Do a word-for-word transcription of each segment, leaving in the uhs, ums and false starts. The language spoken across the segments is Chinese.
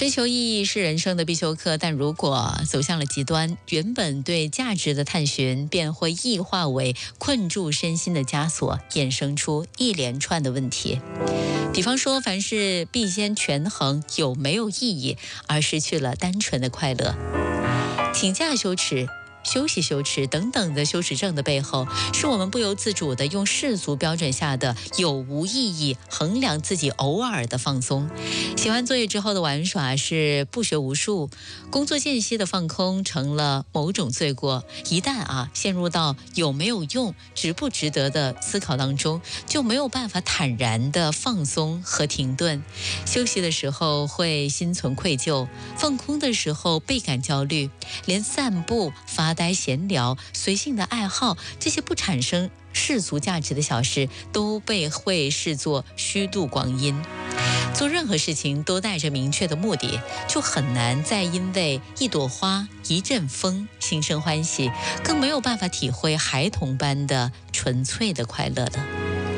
追求意义是人生的必修课，但如果走向了极端，原本对价值的探寻便会异化为困住身心的枷锁，衍生出一连串的问题。比方说，凡事必先权衡有没有意义，而失去了单纯的快乐。请假羞耻、休息羞耻等等的羞耻症的背后，是我们不由自主的用世俗标准下的有无意义衡量自己偶尔的放松。写完作业之后的玩耍是不学无术，工作间隙的放空成了某种罪过。一旦啊陷入到有没有用、值不值得的思考当中，就没有办法坦然的放松和停顿。休息的时候会心存愧疚，放空的时候倍感焦虑，连散步、发呆、闲聊、随性的爱好，这些不产生世俗价值的小事都被会视作虚度光阴。做任何事情都带着明确的目的，就很难再因为一朵花、一阵风心生欢喜，更没有办法体会孩童般的纯粹的快乐了。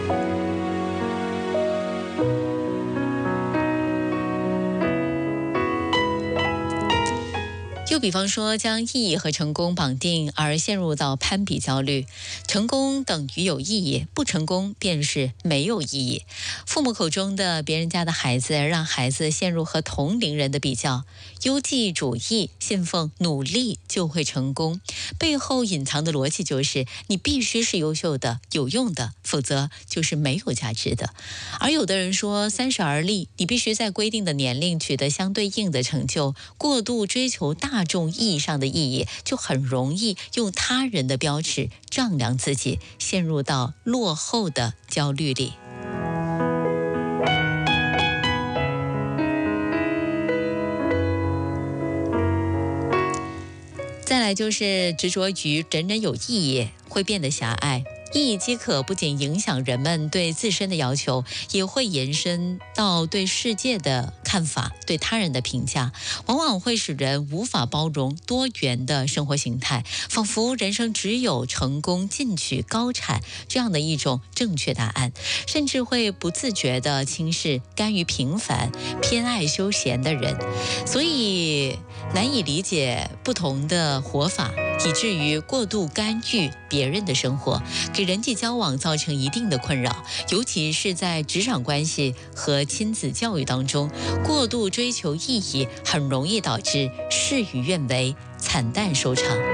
又比方说，将意义和成功绑定而陷入到攀比焦虑，成功等于有意义，不成功便是没有意义。父母口中的别人家的孩子，让孩子陷入和同龄人的比较。优绩主义信奉努力就会成功，背后隐藏的逻辑就是你必须是优秀的、有用的，否则就是没有价值的。而有的人说三十而立，你必须在规定的年龄取得相对应的成就，过度追求大众意义上的意义，就很容易用他人的标尺丈量自己，陷入到落后的焦虑里。再来就是执着于人人有意义，会变得狭隘。意义饥渴不仅影响人们对自身的要求，也会延伸到对世界的看法、对他人的评价，往往会使人无法包容多元的生活形态，仿佛人生只有成功、进取、高产这样的一种正确答案，甚至会不自觉地轻视甘于平凡、偏爱休闲的人，所以难以理解不同的活法，以至于过度干预别人的生活，给人际交往造成一定的困扰，尤其是在职场关系和亲子教育当中，过度追求意义很容易导致事与愿违，惨淡收场。